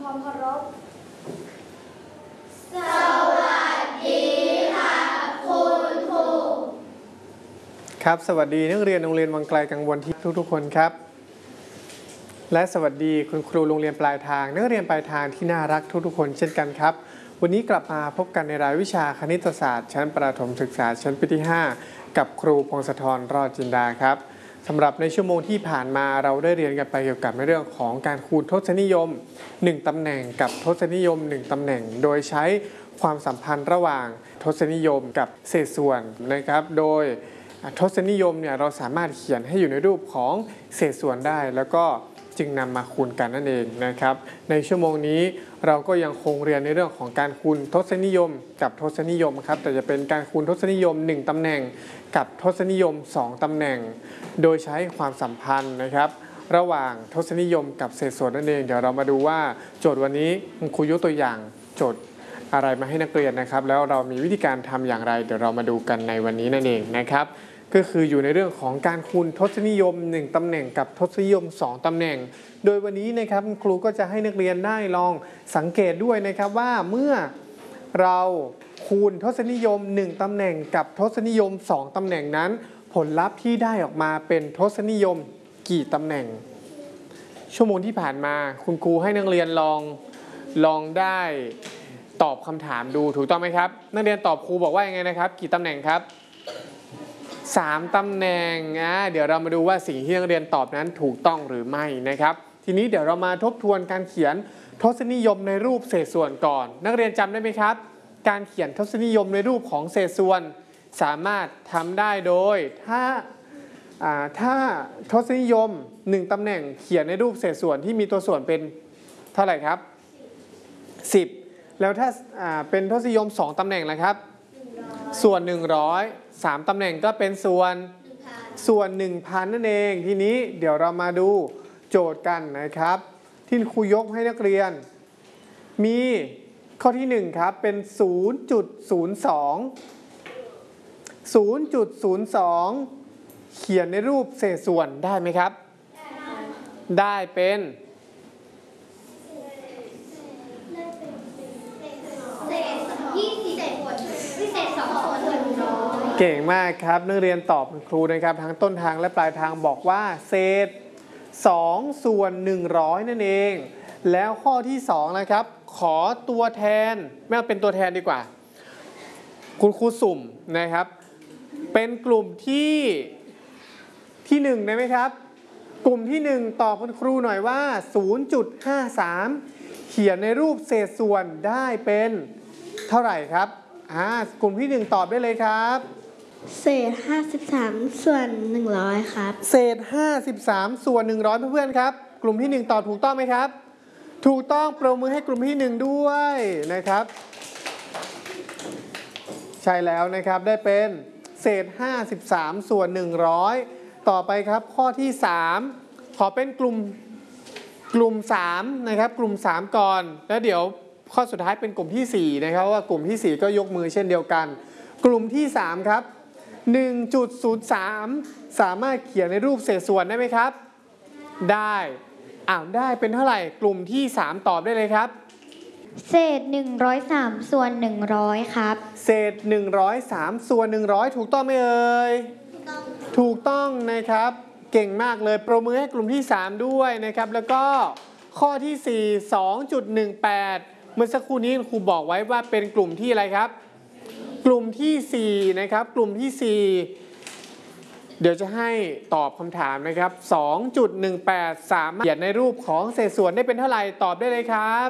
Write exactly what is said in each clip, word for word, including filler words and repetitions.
ความเคารพสวัสดีค่ะคุณครูครับสวัสดีนักเรียนโรงเรียนวังไกลกังวลที่ทุกๆคนครับและสวัสดีคุณครูโรงเรียนปลายทางนักเรียนปลายทางที่น่ารักทุกๆคนเช่นกันครับวันนี้กลับมาพบกันในรายวิชาคณิตศาสตร์ชั้นประถมศึกษาชั้นปีที่ห้ากับครูพงศธรรอดจินดาครับสำหรับในชั่วโมงที่ผ่านมาเราได้เรียนกันไปเกี่ยวกับในเรื่องของการคูณทศนิยมหนึ่งตำแหน่งกับทศนิยมหนึ่งตำแหน่งโดยใช้ความสัมพันธ์ระหว่างทศนิยมกับเศษส่วนนะครับโดยทศนิยมเนี่ยเราสามารถเขียนให้อยู่ในรูปของเศษส่วนได้แล้วก็จึงนำมาคูณกันนั่นเองนะครับในชั่วโมงนี้เราก็ยังคงเรียนในเรื่องของการคูณทศนิยมกับทศนิยมครับแต่จะเป็นการคูณทศนิยมหนึ่งตำแหน่งกับทศนิยมสองตำแหน่งโดยใช้ความสัมพันธ์นะครับระหว่างทศนิยมกับเศษส่วนนั่นเองเดี๋ยวเรามาดูว่าโจทย์วันนี้ครูยกตัวอย่างโจทย์อะไรมาให้นักเรียนนะครับแล้วเรามีวิธีการทำอย่างไรเดี๋ยวเรามาดูกันในวันนี้นั่นเองนะครับก็คืออยู่ในเรื่องของการคูณทศนิยมหนึ่งตำแหน่งกับทศนิยมสองตำแหน่งโดยวันนี้นะครับครูก็จะให้นักเรียนได้ลองสังเกตด้วยนะครับว่าเมื่อเราคูณทศนิยมหนึ่งตำแหน่งกับทศนิยมสองตำแหน่งนั้นผลลัพธ์ที่ได้ออกมาเป็นทศนิยมกี่ตำแหน่งชั่วโมงที่ผ่านมาคุณครูให้นักเรียนลองลองได้ตอบคำถามดูถูกต้องไหมครับนักเรียนตอบครูบอกว่ายังไงนะครับกี่ตำแหน่งครับสามตำแหน่งอ่ะเดี๋ยวเรามาดูว่าสิ่งที่นักเรียนตอบนั้นถูกต้องหรือไม่นะครับทีนี้เดี๋ยวเรามาทบทวนการเขียนทศนิยมในรูปเศษส่วนก่อนนักเรียนจำได้ไหมครับการเขียนทศนิยมในรูปของเศษส่วนสามารถทำได้โดยถ้าถ้าทศนิยมหนึ่งตำแหน่งเขียนในรูปเศษส่วนที่มีตัวส่วนเป็นเท่าไหร่ครับสิบแล้วถ้าเป็นทศนิยมสองตำแหน่งนะครับส่วนหนึ่งร้อยสามตำแหน่งก็เป็นส่วนส่วน หนึ่งพัน นั่นเองทีนี้เดี๋ยวเรามาดูโจทย์กันนะครับที่ครูยกให้นักเรียนมีข้อที่หนึ่งครับเป็น ศูนย์จุดศูนย์สอง ศูนย์จุดศูนย์สอง เขียนในรูปเศษส่วนได้ไหมครับได้เป็นเก่งมากครับนักเรียนตอบคุณครูนะครับทั้งต้นทางและปลายทางบอกว่าเศษสองส่วนหนึ่งร้อยนั่นเองแล้วข้อที่สองนะครับขอตัวแทนไม่เอาเป็นตัวแทนดีกว่าคุณครูสุ่มนะครับเป็นกลุ่มที่ที่หนึ่งได้ไหมครับกลุ่มที่หนึ่งตอบคุณครูหน่อยว่า ศูนย์จุดห้าสาม เขียนในรูปเศษส่วนได้เป็นเท่าไหร่ครับอ่ากลุ่มที่หนึ่งตอบได้เลยครับเศษห้าสิบสามส่วนหนึ่งร้อยครับเศษห้าสิบสามส่วนหนึ่งร้อยเพื่อนๆครับกลุ่มที่หนึ่งตอบถูกต้องไหมครับถูกต้องปรบมือให้กลุ่มที่หนึ่งด้วยนะครับใช่แล้วนะครับได้เป็นเศษห้าสิบสามส่วนหนึ่งร้อยต่อไปครับข้อที่สามขอเป็นกลุ่มกลุ่มสามนะครับกลุ่มสามก่อนแล้วเดี๋ยวข้อสุดท้ายเป็นกลุ่มที่สี่นะครับว่ากลุ่มที่สี่ก็ยกมือเช่นเดียวกันกลุ่มที่สามครับ หนึ่งจุดศูนย์สาม สามารถเขียนในรูปเศษส่วนได้ไหมครับได้อ้าวได้เป็นเท่าไหร่กลุ่มที่สามตอบได้เลยครับเศษหนึ่งร้อยสามส่วนหนึ่งร้อยครับเศษหนึ่งร้อยสามส่วนหนึ่งร้อยถูกต้องไหมเอ่ยถูกต้องนะครับเก่งมากเลยปรบมือให้กลุ่มที่สามด้วยนะครับแล้วก็ข้อที่สี่ สองจุดหนึ่งแปด เมื่อสักครู่นี้ครูบอกไว้ว่าเป็นกลุ่มที่อะไรครับกลุ่มที่สี่นะครับกลุ่มที่สี่เดี๋ยวจะให้ตอบคำถามนะครับ สองจุดหนึ่งแปด สามารถเขียนในรูปของเศษส่วนได้เป็นเท่าไหร่ตอบได้เลยครับ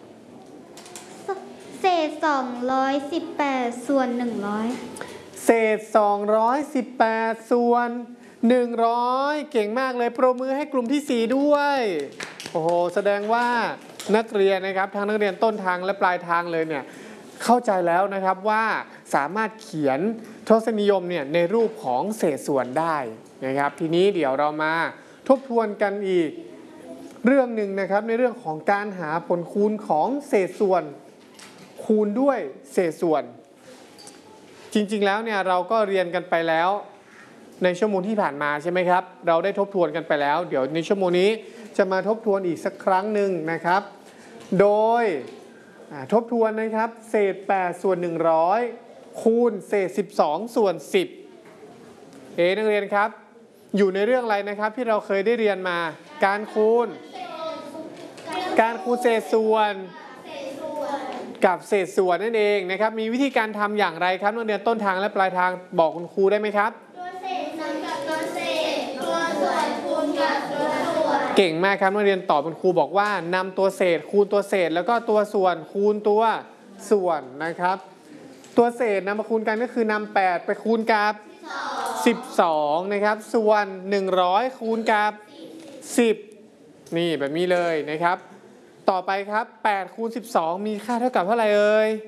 เศษสองร้อยสิบแปดส่วนหนึ่งร้อยเศษสองร้อยสิบแปดส่วนหนึ่งร้อยเก่งมากเลยปรบมือให้กลุ่มที่สี่ด้วยโอ้โหแสดงว่านักเรียนนะครับทั้งนักเรียนต้นทางและปลายทางเลยเนี่ยเข้าใจแล้วนะครับว่าสามารถเขียนทศนิยมเนี่ยในรูปของเศษส่วนได้นะครับทีนี้เดี๋ยวเรามาทบทวนกันอีกเรื่องหนึ่งนะครับในเรื่องของการหาผลคูณของเศษส่วนคูณด้วยเศษส่วนจริงๆแล้วเนี่ยเราก็เรียนกันไปแล้วในชั่วโมงที่ผ่านมาใช่ไหมครับเราได้ทบทวนกันไปแล้วเดี๋ยวในชั่วโมงนี้จะมาทบทวนอีกสักครั้งหนึ่งนะครับโดยทบทวนนะครับเศษแปดส่วนหนึ่งร้อยคูณเศษสิบสองส่วนสิบเอนักเรียนครับอยู่ในเรื่องอะไรนะครับที่เราเคยได้เรียนมาการคูณการคูณเศษส่วนกับเศษส่วนนั่นเองนะครับมีวิธีการทำอย่างไรครับนักเรียนต้นทางและปลายทางบอกคุณครูได้ไหมครับตัวเศษนำกับตัวเศษตัวส่วนคูณกับตัวส่วนเก่งมากครับนักเรียนตอบคุณครูบอกว่านำตัวเศษคูณตัวเศษแล้วก็ตัวส่วนคูณตัวส่วนนะครับตัวเศษนำมาคูณกันก็คือนำแปดไปคูณกับสิบสองนะครับส่วนหนึ่งร้อยคูณกับสิบนี่แบบนี้เลยนะครับต่อไปครับแปดคูณสิบสองมีค่าเท่ากับเท่าไหร่เอ่ย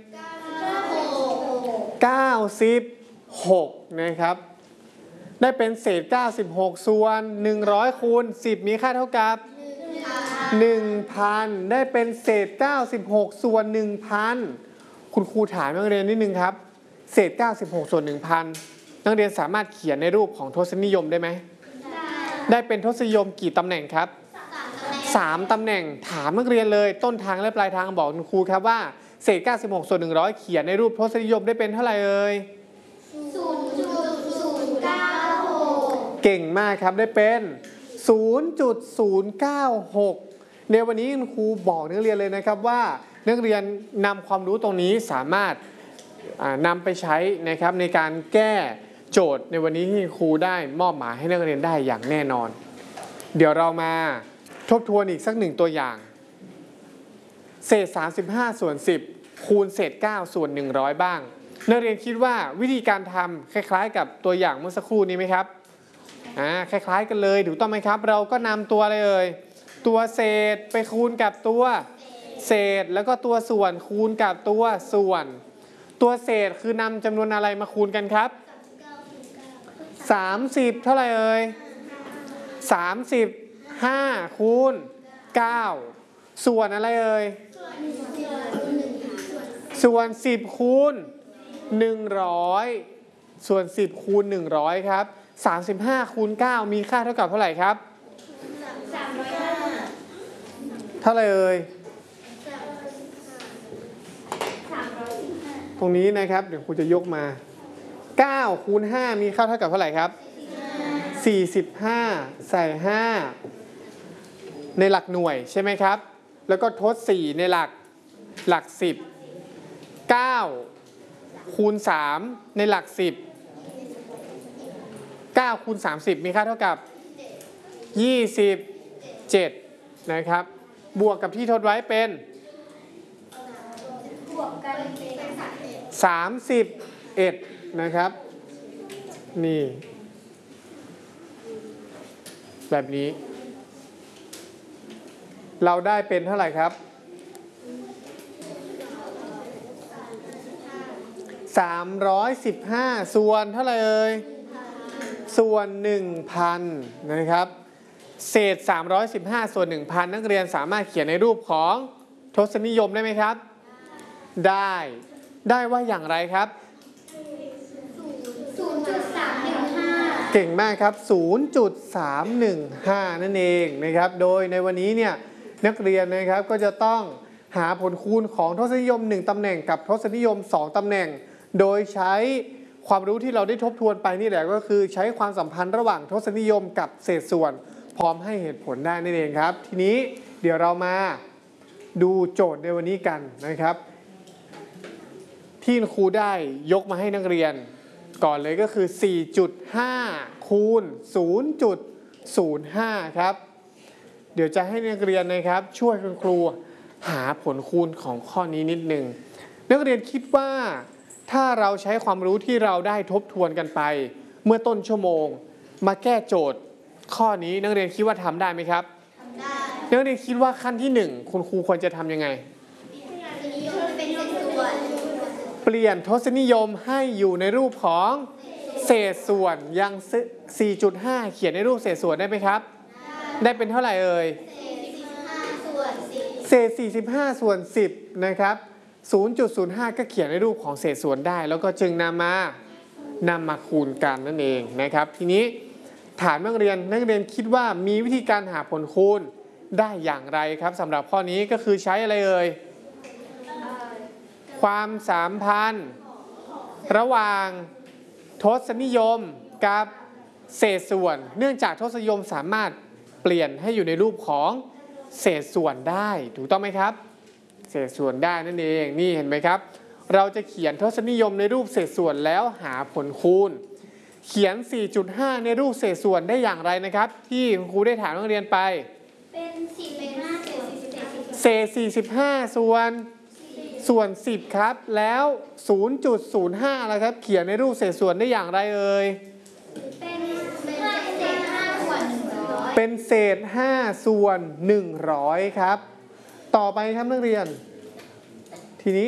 เก้าสิบหกนะครับได้เป็นเศษเก้าสิบหกส่วนหนึ่งร้อยคูณสิบมีค่าเท่ากับ หนึ่งพัน ได้เป็นเศษเก้าสิบหกส่วน หนึ่งพัน คุณครูถามนักเรียนนิดนึงครับเศษเก้าสิบหกส่วน หนึ่งพัน นักเรียนสามารถเขียนในรูปของทศนิยมได้ไหมได้เป็นทศนิยมกี่ตำแหน่งครับสามตำแหน่งถามนักเรียนเลยต้นทางและปลายทางบอกคุณครูครับว่าเศษเก้าสิบหกส่วนหนึ่งร้อยเขียนในรูปทศนิยมได้เป็นเท่าไหร่เอ่ยศูนย์จุดศูนย์เก้าหกเก่งมากครับได้เป็น ศูนย์จุดศูนย์เก้าหก ในวันนี้คุณครูบอกนักเรียนเลยนะครับว่านักเรียนนำความรู้ตรงนี้สามารถนำไปใช้นะครับในการแก้โจทย์ในวันนี้ที่ครูได้มอบหมายให้นักเรียนได้อย่างแน่นอนเดี๋ยวเรามาทบทวนอีกสักหนึ่งตัวอย่างเศษสามสิบห้าส่วนสิบคูณเศษเก้าส่วนหนึ่งร้อยบ้างนักเรียนคิดว่าวิธีการทำคล้ายๆกับตัวอย่างเมื่อสักครู่นี้ไหมครับอ่าคล้ายๆกันเลยถูกต้องไหมครับเราก็นำตัวอะไรเอ่ยตัวเศษไปคูณกับตัวเศษแล้วก็ตัวส่วนคูณกับตัวส่วนตัวเศษคือนำจำนวนอะไรมาคูณกันครับสามสิบเท่าไหร่เอ่ยสามสิบห้าคูณเก้าส่วนอะไรเอ่ยส่วนสิบคูณหนึ่งร้อยส่วนสิบคูณหนึ่งร้อยครับสามสิบห้าคูณเก้ามีค่าเท่ากับเท่าไหร่ครับสามร้อยห้าเท่าไหร่เอ่ยตรงนี้นะครับเดี๋ยวครูจะยกมาเก้าคูณห้ามีค่าเท่ากับเท่าไหร่ครับสี่สิบห้าใส่ห้าในหลักหน่วยใช่ไหมครับแล้วก็ทดสี่ในหลักหลักสิบเก้าคูณสามในหลักสิบเก้าคูณสามสิบมีค่าเท่ากับยี่สิบเจ็ดนะครับบวกกับที่ทดไว้เป็นบวกกันเป็นสามสิบเอ็ดนะครับนี่แบบนี้เราได้เป็นเท่าไหร่ครับสามร้อยสิบห้าส่วนเท่าไหร่เอ่ยส่วน หนึ่งพัน นะครับเศษสามร้อยสิบห้าส่วน หนึ่งพัน นักเรียนสามารถเขียนในรูปของทศนิยมได้ไหมครับได้ได้ว่าอย่างไรครับศูนย์จุดสามหนึ่งห้าเก่งมากครับ ศูนย์จุดสามหนึ่งห้า นั่นเองนะครับโดยในวันนี้เนี่ยนักเรียนนะครับก็จะต้องหาผลคูณของทศนิยมหนึ่งตำแหน่งกับทศนิยมสองตำแหน่งโดยใช้ความรู้ที่เราได้ทบทวนไปนี่แหละก็คือใช้ความสัมพันธ์ระหว่างทศนิยมกับเศษส่วนพร้อมให้เหตุผลได้นั่นเองครับทีนี้เดี๋ยวเรามาดูโจทย์ในวันนี้กันนะครับที่ครูได้ยกมาให้นักเรียนก่อนเลยก็คือ สี่จุดห้า คูณ ศูนย์จุดศูนย์ห้า ครับเดี๋ยวจะให้นักเรียนนะครับช่วยคุณครูหาผลคูณของข้อนี้นิดนึงนักเรียนคิดว่าถ้าเราใช้ความรู้ที่เราได้ทบทวนกันไปเมื่อต้นชั่วโมงมาแก้โจทย์ข้อนี้นักเรียนคิดว่าทำได้ไหมครับทำได้นักเรียนคิดว่าขั้นที่หนึ่งคุณครูควรจะทำยังไงเปลี่ยนทศนิยมให้อยู่ในรูปของเศษส่วนยัง สี่จุดห้า เขียนในรูปเศษส่วนได้ไหมครับได้ได้เป็นเท่าไหร่เอ่ยเศษสี่สิบห้าส่วนสิบนะครับ ศูนย์จุดศูนย์ห้า ก็เขียนในรูปของเศษส่วนได้แล้วก็จึงนำมานำมาคูณกันนั่นเองนะครับทีนี้ถามนักเรียนนักเรียนคิดว่ามีวิธีการหาผลคูณได้อย่างไรครับสำหรับข้อนี้ก็คือใช้อะไรเอ่ยความสัมพันธ์ระหว่างทศนิยมกับเศษส่วนเนื่องจากทศนิยมสามารถเปลี่ยนให้อยู่ในรูปของเศษส่วนได้ถูกต้องไหมครับเศษส่วนได้นั่นเองนี่เห็นไหมครับเราจะเขียนทศนิยมในรูปเศษส่วนแล้วหาผลคูณเขียน สี่จุดห้า ในรูปเศษส่วนได้อย่างไรนะครับที่คุณครูได้ถามนักเรียนไปเป็นสี่เป็นห้าเศษสี่สิบเอ็ดเศษสี่สิบห้าส่วนส่วนสิบครับแล้ว ศูนย์จุดศูนย์ห้า แล้วครับเขียนในรูปเศษส่วนได้อย่างไรเอ่ยเป็นห้าเศษห้าส่วนหนึ่งร้อยเป็นเศษห้าส่วนหนึ่งร้อยครับต่อไปครับนักเรียนทีนี้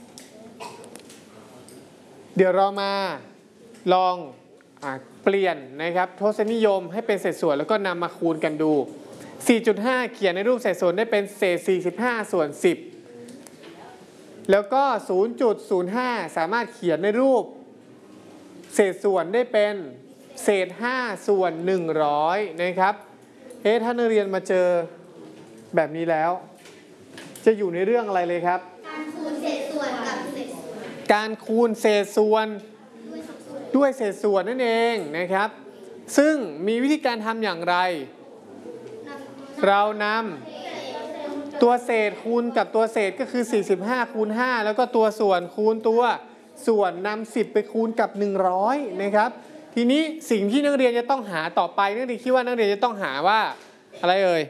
เดี๋ยวเรามาลองอ่ะเปลี่ยนนะครับทศนิยมให้เป็นเศษส่วนแล้วก็นำมาคูณกันดู สี่จุดห้า เขียนในรูปเศษส่วนได้เป็นเศษสี่สิบห้าส่วนสิบแล้วก็ ศูนย์จุดศูนย์ห้า สามารถเขียนในรูปเศษส่วนได้เป็นเศษห้าส่วนหนึ่งร้อยนะครับเอ๊ะถ้านักเรียนมาเจอแบบนี้แล้วจะอยู่ในเรื่องอะไรเลยครับการคูณเศษส่วนกับเศษส่วนการคูณเศษส่วนด้วยเศษส่วนนั่นเองนะครับซึ่งมีวิธีการทำอย่างไรเรานำตัวเศษคูณกับตัวเศษก็คือสี่สิบห้าคูณห้าแล้วก็ตัวส่วนคูณตัวส่วนนำสิบไปคูณกับหนึ่งร้อยนะครับทีนี้สิ่งที่นักเรียนจะต้องหาต่อไปนักเรียนคิดว่านักเรียนจะต้องหาว่าอะไรเอ่ย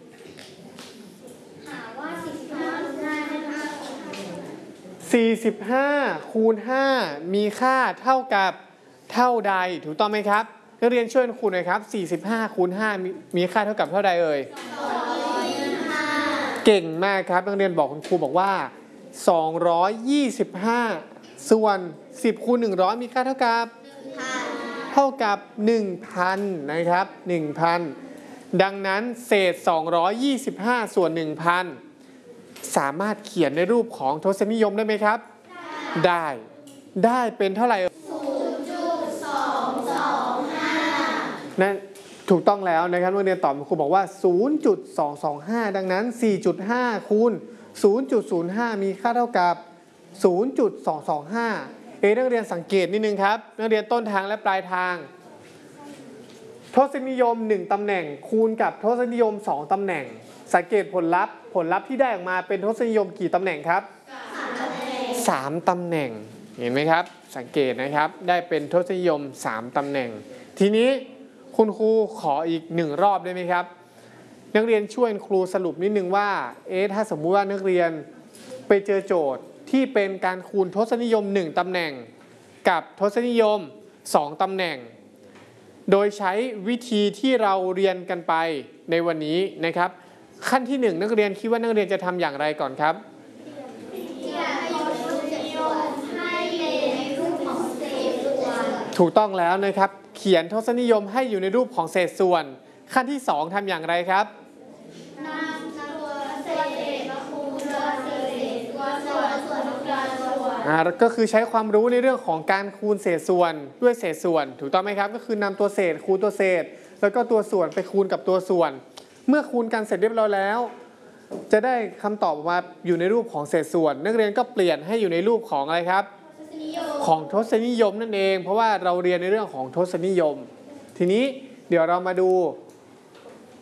หาว่าสี่สิบห้าคูณห้าสี่สิบห้าคูณห้ามีค่าเท่ากับเท่าใดถูกต้องไหมครับนักเรียนช่วยคูณหน่อยครับสี่สิบห้าคูณห้ามีค่าเท่ากับเท่าใดเอ่ยเก่งมากครับนักเรียนบอกคุณครูบอกว่าสองร้อยยี่สิบห้าส่วนสิบคูณหนึ่งร้อยมีค่าเท่ากับเท่ากับ หนึ่งพัน นะครับ หนึ่งพัน ดังนั้นเศษสองร้อยยี่สิบห้าส่วน หนึ่งพัน สามารถเขียนในรูปของทศนิยมได้ไหมครับได้ได้เป็นเท่าไหร่ศูนย์จุดสองสองห้านั่นถูกต้องแล้วนะครับนักเรียนตอบครูบอกว่า ศูนย์จุดสองสองห้า ดังนั้น สี่จุดห้า คูณ ศูนย์จุดศูนย์ห้า มีค่าเท่ากับ ศูนย์จุดสองสองห้า เอนักเรียนสังเกตนิดนึงครับนักเรียนต้นทางและปลายทางทศนิยมหนึ่งตำแหน่งคูณกับทศนิยมสองตำแหน่งสังเกตผลลัพธ์ผลลัพธ์ที่ได้ออกมาเป็นทศนิยมกี่ตำแหน่งครับสามตำแหน่งเห็นไหมครับสังเกตนะครับได้เป็นทศนิยมสามตำแหน่งทีนี้คุณครูขออีกหนึ่งรอบได้ไหมครับนักเรียนช่วยครูสรุปนิดนึงว่าเอ๊ะถ้าสมมุติว่านักเรียนไปเจอโจทย์ที่เป็นการคูณทศนิยมหนึ่งตำแหน่งกับทศนิยมสองตำแหน่งโดยใช้วิธีที่เราเรียนกันไปในวันนี้นะครับขั้นที่หนึ่งนักเรียนคิดว่านักเรียนจะทำอย่างไรก่อนครับถูกต้องแล้วนะครับเขียนทศนิยมให้อยู่ในรูปของเศษส่วนขั้นที่สองทำอย่างไรครับนำตัวเศษมาคูณตัวเศษตัวส่วนส่วนตัวส่วนอ่าก็คือใช้ความรู้ในเรื่องของการคูณเศษส่วนด้วยเศษส่วนถูกต้องไหมครับก็คือนำตัวเศษคูณตัวเศษแล้วก็ตัวส่วนไปคูณกับตัวส่วนเมื่อคูณกันเสร็จเรียบร้อยแล้วจะได้คำตอบออกมาอยู่ในรูปของเศษส่วนนักเรียนก็เปลี่ยนให้อยู่ในรูปของอะไรครับของทศนิยมนั่นเองเพราะว่าเราเรียนในเรื่องของทศนิยมทีนี้เดี๋ยวเรามาดู